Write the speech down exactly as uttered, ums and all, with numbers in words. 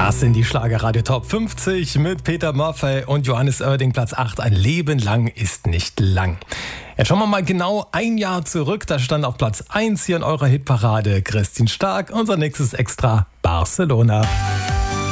Das sind die Schlagerradio Top fünfzig mit Peter Maffay und Johannes Oerding, Platz acht. Ein Leben lang ist nicht lang. Ja, schauen wir mal genau ein Jahr zurück. Da stand auf Platz eins hier in eurer Hitparade Christian Stark. Unser nächstes Extra Barcelona.